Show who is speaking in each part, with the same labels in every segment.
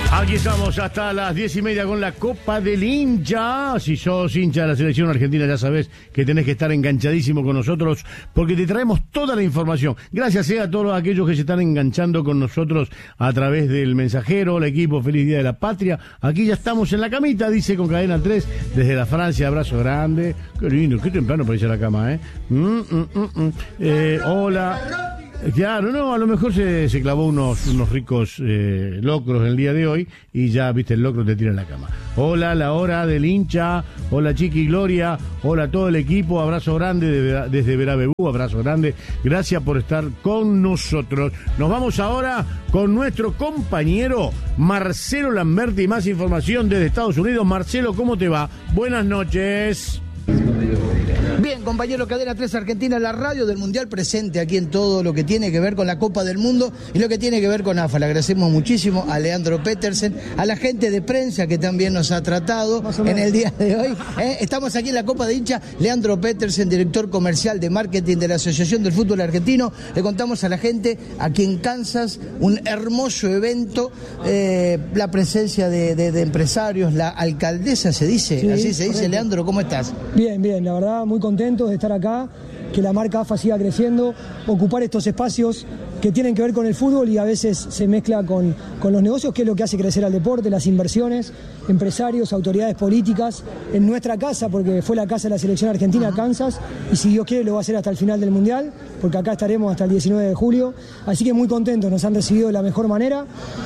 Speaker 1: Aquí estamos hasta las 10:30 con la Copa del Hincha. Si sos hincha de la selección argentina, ya sabés que tenés que estar enganchadísimo con nosotros porque te traemos toda la información. Gracias a todos aquellos que se están enganchando con nosotros a través del mensajero, el equipo Feliz Día de la Patria. Aquí ya estamos en la camita, dice con Cadena 3, desde la Francia, abrazo grande. Qué lindo, qué temprano para irse a la cama, Hola. Claro, no, a lo mejor se clavó unos ricos locros el día de hoy y ya, viste, el locro te tira en la cama. Hola, la hora del hincha, hola Chiqui Gloria, hola a todo el equipo, abrazo grande desde Verabebú, abrazo grande, gracias por estar con nosotros. Nos vamos ahora con nuestro compañero Marcelo Lamberti, más información desde Estados Unidos. Marcelo, ¿cómo te va? Buenas noches.
Speaker 2: Bien, compañero, Cadena 3 Argentina, la radio del Mundial presente aquí en todo lo que tiene que ver con la Copa del Mundo y lo que tiene que ver con AFA. Le agradecemos muchísimo a Leandro Petersen, a la gente de prensa que también nos ha tratado en el día de hoy. Estamos aquí en la Copa de Hincha. Leandro Petersen, director comercial de marketing de la Asociación del Fútbol Argentino. Le contamos a la gente aquí en Kansas un hermoso evento, la presencia de empresarios, la alcaldesa se dice, sí, así se dice. Leandro, ¿cómo estás?
Speaker 3: Bien, la verdad muy contentos de estar acá, que la marca AFA siga creciendo, ocupar estos espacios que tienen que ver con el fútbol y a veces se mezcla con los negocios, que es lo que hace crecer al deporte, las inversiones, empresarios, autoridades políticas, en nuestra casa, porque fue la casa de la selección argentina, Kansas, y si Dios quiere lo va a hacer hasta el final del Mundial, porque acá estaremos hasta el 19 de julio, así que muy contentos, nos han recibido de la mejor manera,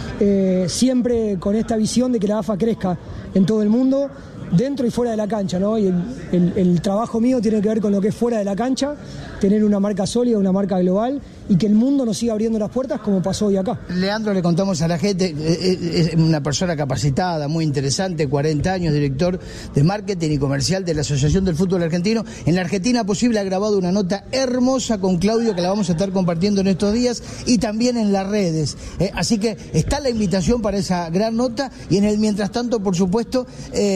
Speaker 3: siempre con esta visión de que la AFA crezca en todo el mundo, dentro y fuera de la cancha, ¿no? Y el trabajo mío tiene que ver con lo que es fuera de la cancha, tener una marca sólida, una marca global y que el mundo nos siga abriendo las puertas como pasó hoy acá.
Speaker 2: Leandro, le contamos a la gente, es una persona capacitada, muy interesante, 40 años, director de marketing y comercial de la Asociación del Fútbol Argentino. En la Argentina Posible ha grabado una nota hermosa con Claudio que la vamos a estar compartiendo en estos días y también en las redes. Así que está la invitación para esa gran nota y en el mientras tanto, por supuesto,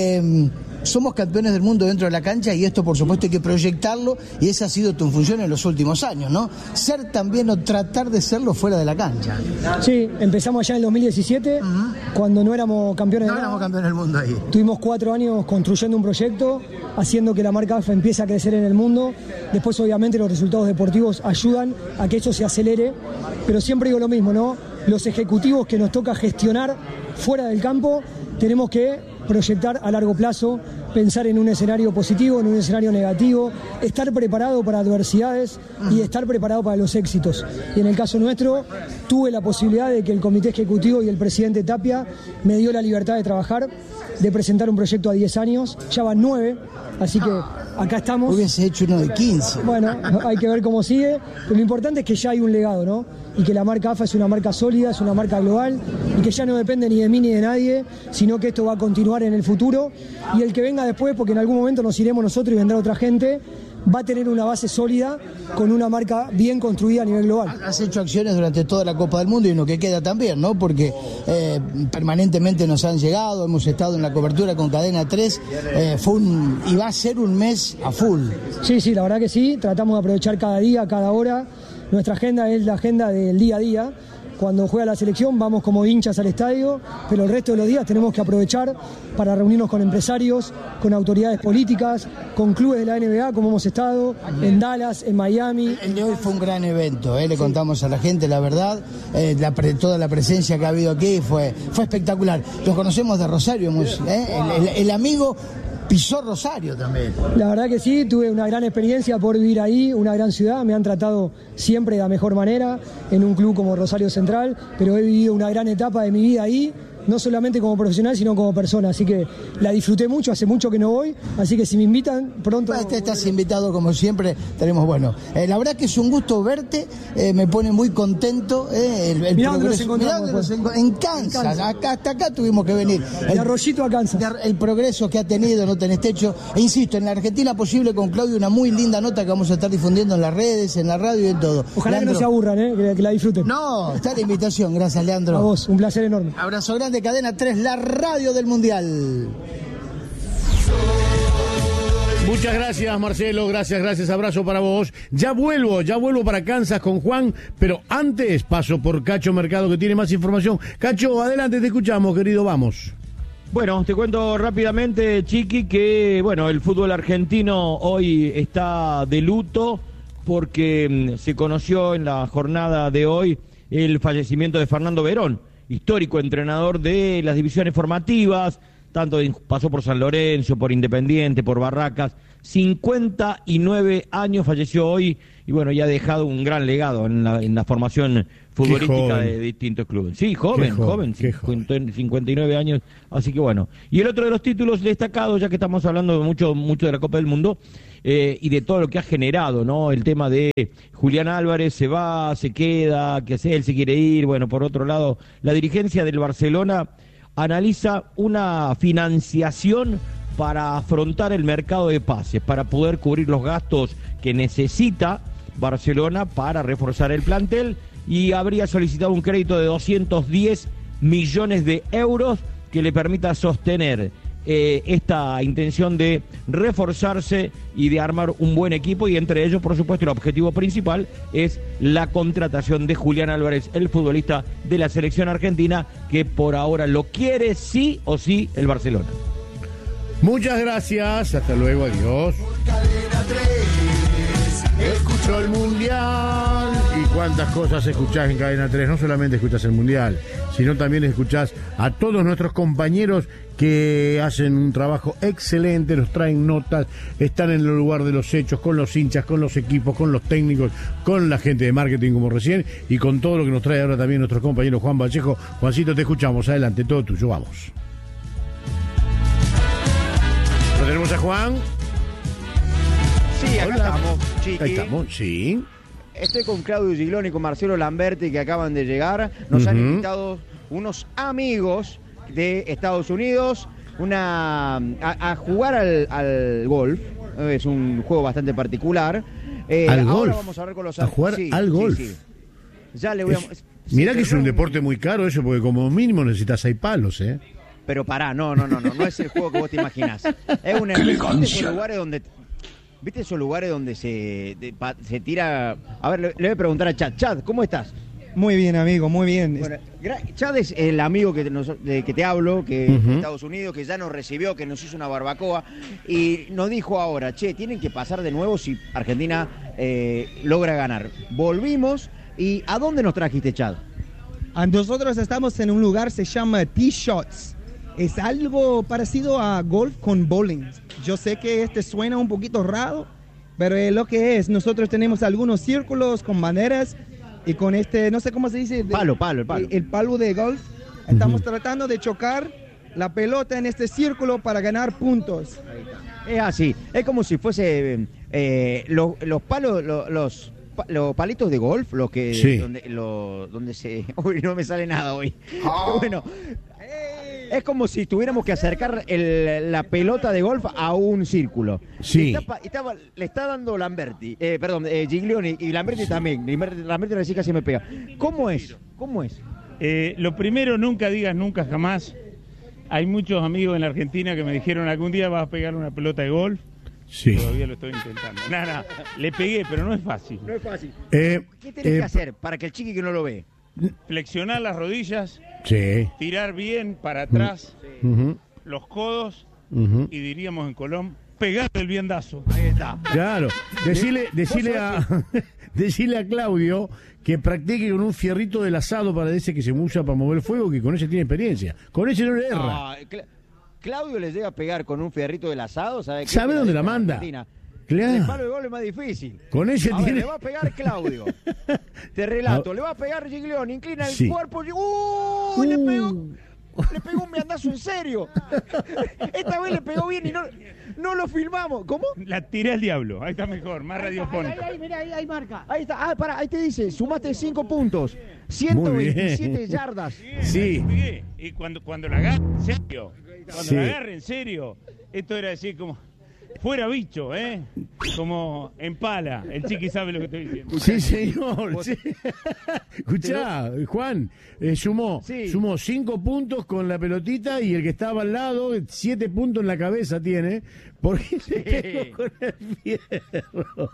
Speaker 2: somos campeones del mundo dentro de la cancha y esto por supuesto hay que proyectarlo y esa ha sido tu función en los últimos años, ¿no? Ser también o tratar de serlo fuera de la cancha.
Speaker 3: Sí, empezamos allá en el 2017, cuando no éramos campeones
Speaker 2: del mundo ahí.
Speaker 3: Tuvimos 4 años construyendo un proyecto, haciendo que la marca AFA empiece a crecer en el mundo. Después obviamente los resultados deportivos ayudan a que eso se acelere, pero siempre digo lo mismo, ¿no? Los ejecutivos que nos toca gestionar fuera del campo, tenemos que proyectar a largo plazo, pensar en un escenario positivo, en un escenario negativo, estar preparado para adversidades y estar preparado para los éxitos. Y en el caso nuestro, tuve la posibilidad de que el comité ejecutivo y el presidente Tapia me dio la libertad de trabajar, de presentar un proyecto a 10 años, ya van 9, así que acá estamos.
Speaker 2: Hubiese hecho uno de 15.
Speaker 3: Bueno, hay que ver cómo sigue, pero lo importante es que ya hay un legado, ¿no? Y que la marca AFA es una marca sólida, es una marca global, y que ya no depende ni de mí ni de nadie, sino que esto va a continuar en el futuro, y el que venga después, porque en algún momento nos iremos nosotros y vendrá otra gente, va a tener una base sólida con una marca bien construida a nivel global.
Speaker 2: Has hecho acciones durante toda la Copa del Mundo y en lo que queda también, ¿no? Porque permanentemente nos han llegado, hemos estado en la cobertura con Cadena 3, y va a ser un mes a full.
Speaker 3: Sí, la verdad que sí, tratamos de aprovechar cada día, cada hora. Nuestra agenda es la agenda del día a día. Cuando juega la selección vamos como hinchas al estadio, pero el resto de los días tenemos que aprovechar para reunirnos con empresarios, con autoridades políticas, con clubes de la NBA, como hemos estado, en Dallas, en Miami.
Speaker 2: El de hoy fue un gran evento, le contamos a la gente la verdad, toda la presencia que ha habido aquí fue espectacular. Los conocemos de Rosario, el amigo pisó Rosario también.
Speaker 3: La verdad que sí, tuve una gran experiencia por vivir ahí, una gran ciudad, me han tratado siempre de la mejor manera, en un club como Rosario Central, pero he vivido una gran etapa de mi vida ahí, no solamente como profesional, sino como persona, así que la disfruté mucho, hace mucho que no voy, así que si me invitan, pronto...
Speaker 2: Estás invitado como siempre, tenemos la verdad que es un gusto verte, me pone muy contento,
Speaker 3: Mirá dónde nos encontramos,
Speaker 2: en Kansas, hasta acá tuvimos que venir.
Speaker 3: De Arroyito a Kansas.
Speaker 2: El progreso que ha tenido, no tenés techo, e insisto, en la Argentina Posible con Claudio, una muy linda nota que vamos a estar difundiendo en las redes, en la radio y en todo.
Speaker 3: Ojalá Leandro, que no se aburran, que la disfruten.
Speaker 2: No, está la invitación, gracias Leandro.
Speaker 3: A vos, un placer enorme.
Speaker 2: Abrazo grande. Cadena 3, la radio del Mundial.
Speaker 1: Muchas gracias, Marcelo, gracias, abrazo para vos. Ya vuelvo para Kansas con Juan, pero antes paso por Cacho Mercado, que tiene más información. Cacho, adelante, te escuchamos, querido, vamos.
Speaker 4: Bueno, te cuento rápidamente, Chiqui, que bueno, el fútbol argentino hoy está de luto porque se conoció en la jornada de hoy el fallecimiento de Fernando Verón, histórico entrenador de las divisiones formativas, tanto pasó por San Lorenzo, por Independiente, por Barracas, 59 años, falleció hoy y bueno, ya ha dejado un gran legado en la formación futbolística de distintos clubes. Sí, joven, 59 años, así que bueno. Y el otro de los títulos destacados, ya que estamos hablando mucho de la Copa del Mundo, y de todo lo que ha generado, ¿no? El tema de Julián Álvarez, se va, se queda, que él se quiere ir. Bueno, por otro lado, la dirigencia del Barcelona analiza una financiación para afrontar el mercado de pases, para poder cubrir los gastos que necesita Barcelona para reforzar el plantel, y habría solicitado un crédito de 210 millones de euros que le permita sostener esta intención de reforzarse y de armar un buen equipo, y entre ellos, por supuesto, el objetivo principal es la contratación de Julián Álvarez, el futbolista de la selección argentina, que por ahora lo quiere sí o sí el Barcelona.
Speaker 1: Muchas gracias, hasta luego, adiós. Escucho el Mundial. Y cuántas cosas escuchás en Cadena 3. No solamente escuchás el Mundial, sino también escuchás a todos nuestros compañeros que hacen un trabajo excelente, nos traen notas, están en el lugar de los hechos, con los hinchas, con los equipos, con los técnicos, con la gente de marketing como recién, y con todo lo que nos trae ahora también nuestro compañero Juan Vallejo. Juancito, te escuchamos, adelante, todo tuyo, vamos. ¿Lo tenemos a Juan?
Speaker 5: Sí, acá estamos, Chiqui.
Speaker 1: Ahí estamos, sí.
Speaker 5: Estoy con Claudio Gigloni y con Marcelo Lamberti, que acaban de llegar. Nos han invitado unos amigos de Estados Unidos a jugar al golf. Es un juego bastante particular.
Speaker 1: ¿Al
Speaker 5: ahora
Speaker 1: golf?
Speaker 5: Vamos a ver con los...
Speaker 1: ¿A jugar al golf?
Speaker 5: Sí. Ya le voy a...
Speaker 1: Mirá que es un deporte muy caro eso, porque como mínimo necesitas 6 palos, ¿eh?
Speaker 5: Pero pará, no es el juego que vos te imaginás. Es una... ¿Viste esos lugares donde se tira? A ver, le voy a preguntar a Chad. Chad, ¿cómo estás?
Speaker 6: Muy bien, amigo, muy bien.
Speaker 5: Bueno, Chad es el amigo que te hablo, que es de Estados Unidos, que ya nos recibió, que nos hizo una barbacoa, y nos dijo ahora, tienen que pasar de nuevo si Argentina logra ganar. Volvimos, y ¿a dónde nos trajiste, Chad?
Speaker 6: Nosotros estamos en un lugar, se llama T-Shots. Es algo parecido a golf con bowling. Yo sé que suena un poquito raro, pero es lo que es. Nosotros tenemos algunos círculos con banderas y con no sé cómo se dice.
Speaker 5: El palo.
Speaker 6: El palo de golf. Estamos tratando de chocar la pelota en este círculo para ganar puntos.
Speaker 5: Es así. Es como si fuese los palos, los palitos de golf, los que
Speaker 1: sí.
Speaker 5: donde se... Uy, no me sale nada hoy. Bueno... Es como si tuviéramos que acercar la pelota de golf a un círculo.
Speaker 1: Sí.
Speaker 5: Le está dando Lamberti, Giglioni, y Lamberti también. Lamberti le decía casi me pega. ¿Cómo es?
Speaker 7: Lo primero, nunca digas nunca jamás. Hay muchos amigos en la Argentina que me dijeron algún día vas a pegar una pelota de golf.
Speaker 1: Sí.
Speaker 7: Todavía lo estoy intentando. Nada, le pegué, pero no es fácil.
Speaker 5: No es fácil. ¿Qué tenés que hacer para que el chiqui que no lo ve?
Speaker 7: Flexionar las rodillas,
Speaker 1: sí.
Speaker 7: Tirar bien para atrás, los codos, y diríamos en Colón, pegar el viendazo.
Speaker 5: Ahí está.
Speaker 1: Claro. Decile a Claudio que practique con un fierrito del asado para ese que se usa para mover el fuego, que con ese tiene experiencia. Con ese no le erra.
Speaker 5: Claudio le llega a pegar con un fierrito del asado, ¿sabe
Speaker 1: dónde la manda?
Speaker 5: Argentina.
Speaker 1: Claro.
Speaker 5: El palo de gol es más difícil.
Speaker 1: Con ese
Speaker 5: tiene... le va a pegar Claudio. Te relato, le va a pegar Giglioni, inclina el cuerpo. Le pegó un viandazo en serio. Esta vez le pegó bien y no lo filmamos. ¿Cómo?
Speaker 7: La tiré al diablo. Ahí está mejor, más radiofónico.
Speaker 5: Ahí marca. Ahí está. Ahí te dice, sumaste 5 puntos. 127 yardas.
Speaker 1: Sí.
Speaker 7: Y cuando la agarre en serio, esto era decir como... fuera bicho, como en pala. El Chiqui sabe lo que estoy diciendo.
Speaker 1: Sí, señor. Sí. Escuchá, Juan, sumó 5 puntos con la pelotita y el que estaba al lado, 7 puntos en la cabeza tiene, porque se pegó con el fierro.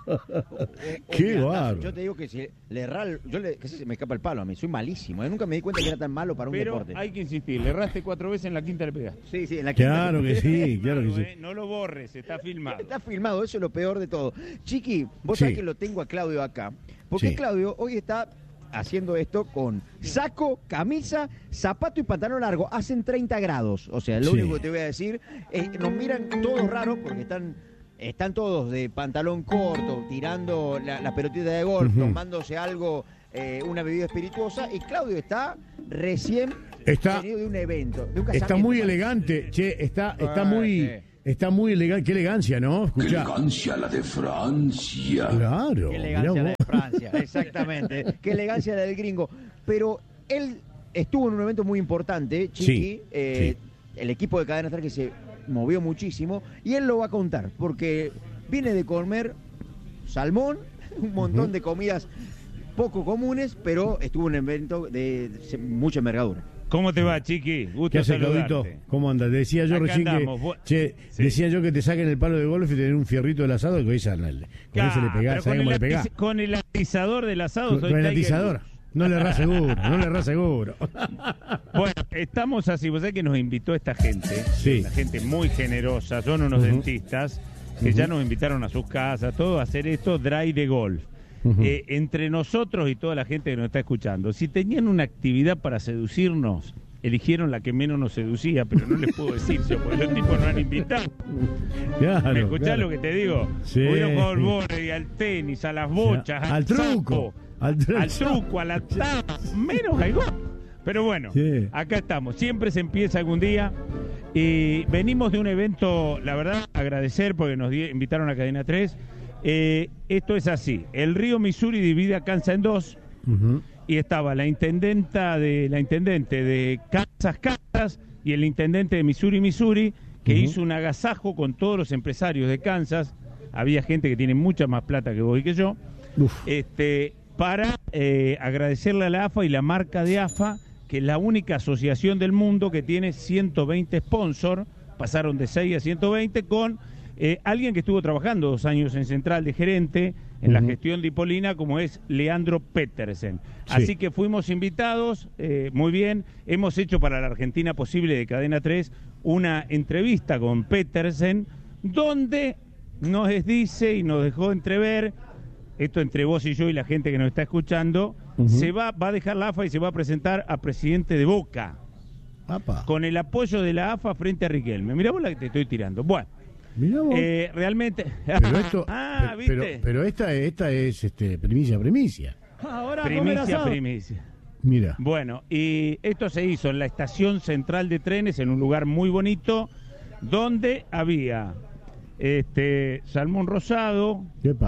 Speaker 1: Qué bárbaro.
Speaker 5: Yo te digo que si le erra, casi se me escapa el palo a mí, soy malísimo. Nunca me di cuenta que era tan malo para un deporte.
Speaker 7: Pero hay que insistir, le erraste 4 veces, en la quinta le pegaste.
Speaker 5: Sí, en la quinta.
Speaker 1: Claro que sí, claro que sí.
Speaker 7: No lo borres, está filmado.
Speaker 5: Está filmado, eso es lo peor de todo. Chiqui, vos sabés que lo tengo a Claudio acá, porque Claudio hoy está haciendo esto con saco, camisa, zapato y pantalón largo. Hacen 30 grados. O sea, lo único que te voy a decir es que nos miran todos raros porque están todos de pantalón corto, tirando la pelotita de golf, tomándose algo, una bebida espirituosa. Y Claudio está recién venido de un evento. De un
Speaker 1: está muy elegante. Che, está muy... Está muy elegante, qué elegancia, ¿no? Escuchá.
Speaker 8: Elegancia la de Francia.
Speaker 1: Claro.
Speaker 5: Qué elegancia la de Francia, exactamente. Qué elegancia la del gringo. Pero él estuvo en un evento muy importante, Chiqui, el equipo de Cadena 3 que se movió muchísimo, y él lo va a contar, porque viene de comer salmón, un montón de comidas poco comunes, pero estuvo en un evento de mucha envergadura.
Speaker 7: ¿Cómo te va, Chiqui? Gusto
Speaker 1: ¿Qué haces,
Speaker 7: saludarte.
Speaker 1: Claudito? ¿Cómo andas? Decía yo recién decía yo que te saquen el palo de golf y tener un fierrito del asado y con ese le pegás, ¿sabés cómo le pegás?
Speaker 7: Con el atizador del asado.
Speaker 1: Con el atizador. No le errás seguro,
Speaker 7: Bueno, estamos así, vos sabés que nos invitó esta gente, una gente muy generosa, son unos dentistas que ya nos invitaron a sus casas, todo a hacer esto, dry de golf. Entre nosotros y toda la gente que nos está escuchando, si tenían una actividad para seducirnos, eligieron la que menos nos seducía, pero no les puedo decir yo, porque los tipos no han invitado.
Speaker 1: Claro,
Speaker 7: ¿Me escuchás lo que te digo? Hubieron jugado al vóley, al tenis, a las bochas,
Speaker 1: al truco,
Speaker 7: al truco, a la tapa, menos al gol. Pero bueno, acá estamos. Siempre se empieza algún día. Y venimos de un evento, la verdad, agradecer porque nos invitaron a Cadena 3. Esto es así, el río Missouri divide a Kansas en dos, y estaba la intendente de Kansas y el intendente de Missouri, que hizo un agasajo con todos los empresarios de Kansas. Había gente que tiene mucha más plata que vos y que yo, para agradecerle a la AFA y la marca de AFA, que es la única asociación del mundo que tiene 120 sponsors, pasaron de 6 a 120 con... alguien que estuvo trabajando 2 años en Central de gerente en la gestión de Hipolina, como es Leandro Petersen. Así que fuimos invitados, muy bien. Hemos hecho para la Argentina Posible de Cadena 3 una entrevista con Petersen, donde nos dice y nos dejó entrever, esto entre vos y yo y la gente que nos está escuchando, va a dejar la AFA y se va a presentar a presidente de Boca. Con el apoyo de la AFA frente a Riquelme. Mirá vos la que te estoy tirando. Bueno. Realmente.
Speaker 1: Pero esto,
Speaker 7: ¿viste?
Speaker 1: pero esta es primicia.
Speaker 7: Ahora primicia.
Speaker 1: Mira.
Speaker 7: Bueno, y esto se hizo en la estación central de trenes, en un lugar muy bonito, donde había salmón rosado,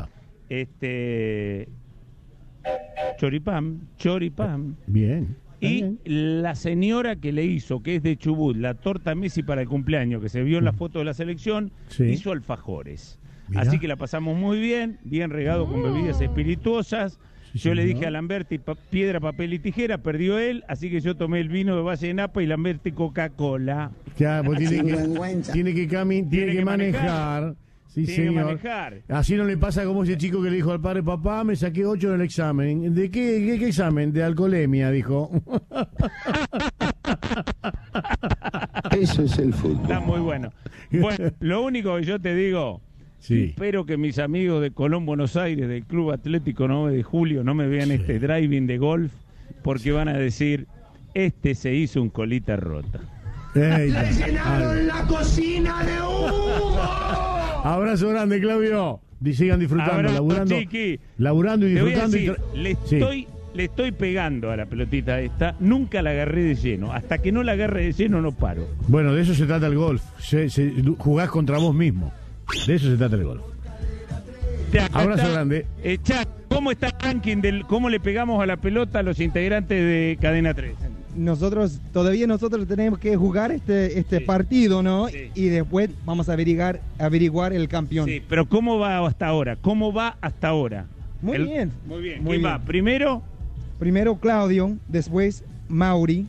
Speaker 7: choripán.
Speaker 1: Bien.
Speaker 7: Y la señora que le hizo, que es de Chubut, la torta Messi para el cumpleaños, que se vio en la foto de la selección, hizo alfajores. Mirá. Así que la pasamos muy bien regado con bebidas espirituosas. Yo le dije a Lamberti piedra, papel y tijera, perdió él, así que yo tomé el vino de Valle de Napa y Lamberti Coca-Cola.
Speaker 1: Claro, pues tiene que manejar. Sí, señor. Así no le pasa como ese chico que le dijo al padre: papá, me saqué 8 en el examen. ¿De qué examen? De alcoholemia, dijo.
Speaker 8: Eso es el fútbol.
Speaker 7: Está muy bueno. Bueno, lo único que yo te digo, espero que mis amigos de Colón, Buenos Aires, del Club Atlético 9 de Julio, no me vean este driving de golf, porque van a decir: se hizo un colita rota.
Speaker 8: ¡Le llenaron la cocina de humo!
Speaker 1: Abrazo grande, Claudio. Sigan disfrutando, laburando y disfrutando.
Speaker 7: Le estoy pegando a la pelotita esta. Nunca la agarré de lleno. Hasta que no la agarre de lleno no paro.
Speaker 1: Bueno, de eso se trata el golf. Jugás contra vos mismo. De eso se trata el golf. Abrazo grande.
Speaker 7: Chat, ¿cómo está el ranking cómo le pegamos a la pelota a los integrantes de Cadena 3?
Speaker 6: nosotros tenemos que jugar este partido, ¿no? Sí. Y después vamos a averiguar el campeón.
Speaker 7: Sí, pero ¿cómo va hasta ahora? Muy bien. ¿Quién va? Primero
Speaker 6: Claudio, después Mauricio,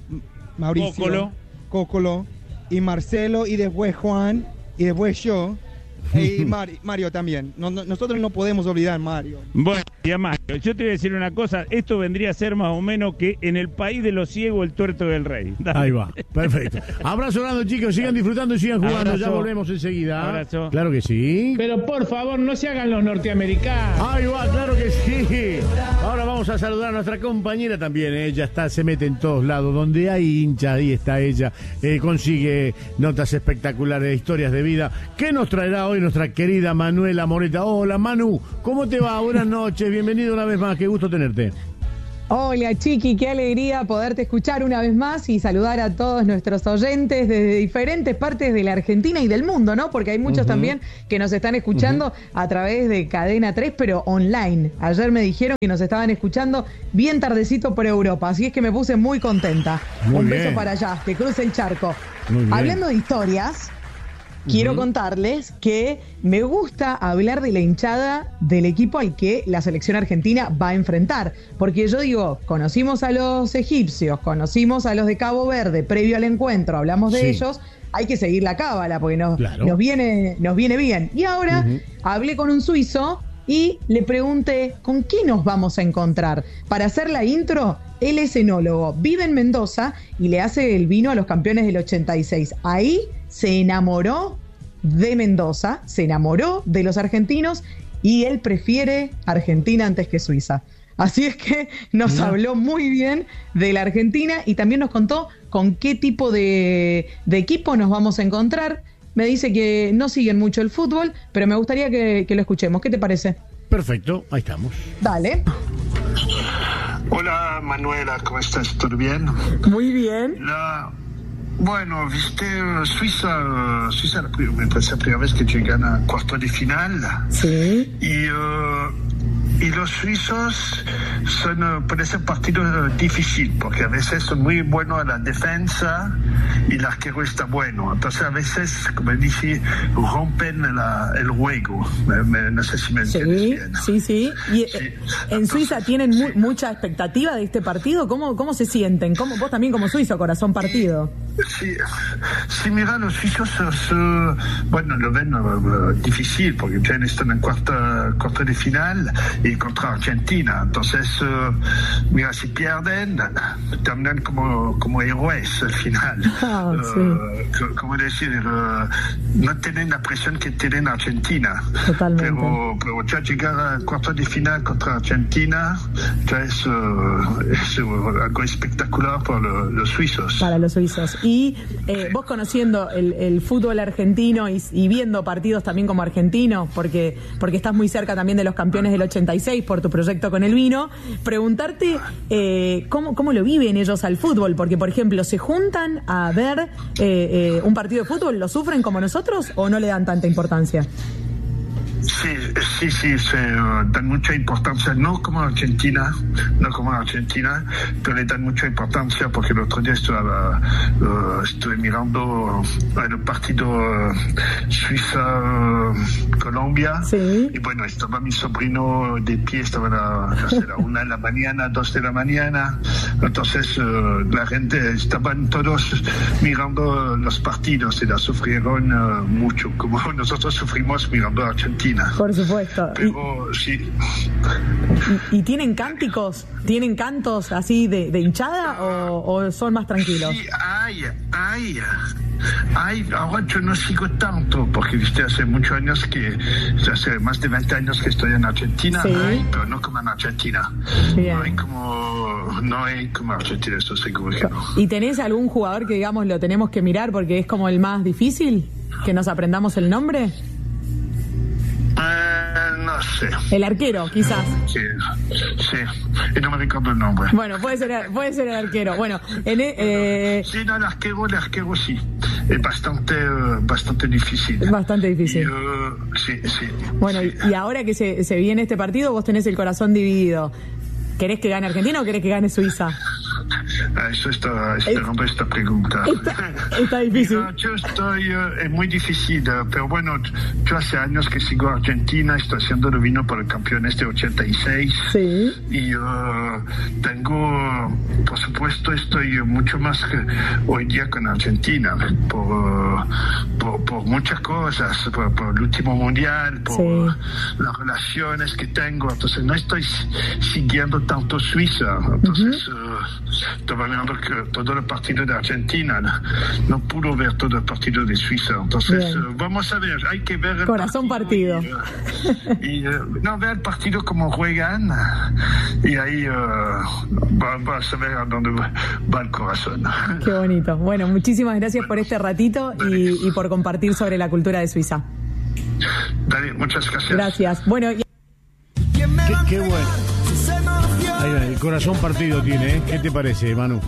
Speaker 6: Cócolo y Marcelo, y después Juan, y después yo. Y Mario también. Nosotros no podemos olvidar Mario.
Speaker 7: Bueno, ya Mario, yo te voy a decir una cosa. Esto vendría a ser más o menos que en el país de los ciegos el tuerto del rey. Dale.
Speaker 1: Ahí va, perfecto. Abrazo grande, chicos. Sigan disfrutando y sigan jugando. Abrazo. Ya volvemos enseguida.
Speaker 7: Abrazo.
Speaker 1: Claro que sí.
Speaker 9: Pero por favor, no se hagan los norteamericanos.
Speaker 1: Ahí va, claro que sí. Ahora vamos a saludar a nuestra compañera también. Ella se mete en todos lados. Donde hay hinchas, ahí está ella. Consigue notas espectaculares, historias de vida. ¿Qué nos traerá hoy nuestra querida Manuela Moreta? Hola, Manu, ¿cómo te va? Buenas noches, bienvenido una vez más, qué gusto tenerte.
Speaker 10: Hola, Chiqui, qué alegría poderte escuchar una vez más y saludar a todos nuestros oyentes desde diferentes partes de la Argentina y del mundo, ¿no? Porque hay muchos también que nos están escuchando a través de Cadena 3, pero online. Ayer me dijeron que nos estaban escuchando bien tardecito por Europa, así es que me puse muy contenta. Un beso para allá, que cruce el charco. Hablando de historias, quiero contarles que me gusta hablar de la hinchada del equipo al que la selección argentina va a enfrentar. Porque yo digo, conocimos a los egipcios, conocimos a los de Cabo Verde, previo al encuentro, hablamos de ellos, hay que seguir la cábala porque nos viene bien. Y ahora hablé con un suizo y le pregunté, ¿con qué nos vamos a encontrar? Para hacer la intro, él es enólogo, vive en Mendoza y le hace el vino a los campeones del 86. Ahí se enamoró de Mendoza, se enamoró de los argentinos y él prefiere Argentina antes que Suiza. Así es que nos habló muy bien de la Argentina y también nos contó con qué tipo de equipo nos vamos a encontrar. Me dice que no siguen mucho el fútbol, pero me gustaría que lo escuchemos. ¿Qué te parece?
Speaker 1: Perfecto, ahí estamos.
Speaker 10: Dale.
Speaker 8: Hola Manuela, ¿cómo estás? ¿Todo bien?
Speaker 10: Muy bien.
Speaker 8: Bueno, viste, Suiza me parece la primera vez que llegan a cuarto de final.
Speaker 10: Sí.
Speaker 8: Y los suizos puede ser partido difícil, porque a veces son muy buenos a la defensa y el arquero está bueno. Entonces a veces, como dice, rompen el juego. No sé si me entiendes bien.
Speaker 10: Sí. Y en Suiza tienen mucha expectativa de este partido. ¿Cómo se sienten? Vos también como suizo, corazón partido.
Speaker 8: Sí, mira, los suizos lo ven difícil, porque ya están en cuarto de final y contra Argentina. Entonces, mira, si pierden, terminan como héroes al final. Como decir, no tienen la presión que tienen Argentina.
Speaker 10: Totalmente.
Speaker 8: Pero ya llegar al cuarto de final contra Argentina ya es algo espectacular para los suizos.
Speaker 10: Para los suizos. Y vos conociendo el fútbol argentino y viendo partidos también como argentino, porque estás muy cerca también de los campeones del 86 por tu proyecto con el vino, preguntarte cómo lo viven ellos al fútbol, porque por ejemplo, ¿se juntan a ver un partido de fútbol? ¿Lo sufren como nosotros o no le dan tanta importancia?
Speaker 8: Sí, se dan mucha importancia, no como Argentina, pero le dan mucha importancia porque el otro día estuve mirando el partido Suiza-Colombia y bueno, estaba mi sobrino de pie, estaba a las 1 de la mañana, 2 de la mañana, entonces la gente estaban todos mirando los partidos y la sufrieron mucho, como nosotros sufrimos mirando a Argentina.
Speaker 10: Por supuesto.
Speaker 8: Pero sí.
Speaker 10: ¿Y tienen cánticos? ¿Tienen cantos así de hinchada o son más tranquilos?
Speaker 8: Sí, ahora yo no sigo tanto, porque viste, hace muchos años hace más de 20 años que estoy en Argentina, pero no como en Argentina.
Speaker 10: Bien.
Speaker 8: No hay como Argentina, eso seguro que no.
Speaker 10: ¿Y tenés algún jugador que digamos lo tenemos que mirar porque es como el más difícil? ¿Que nos aprendamos el nombre?
Speaker 8: No sé.
Speaker 10: El arquero, quizás.
Speaker 8: Sí, y no me recuerdo el nombre.
Speaker 10: Bueno, puede ser el arquero. Bueno,
Speaker 8: sí, no, el arquero sí. Es bastante difícil.
Speaker 10: Bastante difícil.
Speaker 8: Sí.
Speaker 10: Bueno,
Speaker 8: sí.
Speaker 10: Y ahora que se viene este partido, vos tenés el corazón dividido. ¿Querés que gane Argentina o querés que gane Suiza?
Speaker 8: Eso está esperando esta pregunta.
Speaker 10: Está difícil.
Speaker 8: Mira, yo estoy, es muy difícil, pero bueno, yo hace años que sigo a Argentina, estoy haciendo el vino para el campeón 86.
Speaker 10: Sí.
Speaker 8: Y tengo, por supuesto, estoy mucho más que hoy día con Argentina, por muchas cosas, por el último mundial, por las relaciones que tengo. Entonces no estoy siguiendo tanto Suiza. Entonces estaba viendo todo el partido de Argentina, no pudo ver todo el partido de Suiza. Entonces vamos a ver, hay que ver el
Speaker 10: corazón partido.
Speaker 8: No, ver el partido como juegan y ahí vas a ver a dónde va el corazón.
Speaker 10: Qué bonito. Bueno, muchísimas gracias por este ratito y por compartir sobre la cultura de Suiza.
Speaker 8: Dale, muchas gracias.
Speaker 10: Gracias. Bueno,
Speaker 1: qué bueno. Ahí va, el corazón partido tiene, ¿eh? ¿Qué te parece, Manu?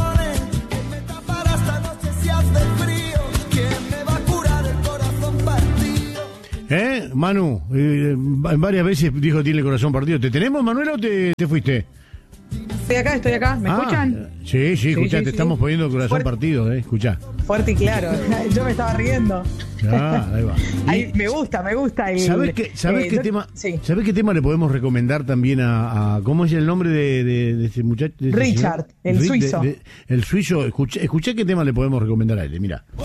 Speaker 1: Manu, varias veces dijo que tiene el corazón partido. ¿Te tenemos, Manuel, o te fuiste?
Speaker 10: Estoy acá. ¿Me escuchan?
Speaker 1: Sí, escuchá, te estamos poniendo el corazón partido, escuchá.
Speaker 10: Fuerte y claro. Yo me estaba riendo.
Speaker 1: Ahí va.
Speaker 10: Ahí, me gusta.
Speaker 1: ¿Sabés qué tema le podemos recomendar también a ¿cómo es el nombre de este muchacho?
Speaker 10: Richard, el suizo.
Speaker 1: El suizo, escuché qué tema le podemos recomendar a él, mirá.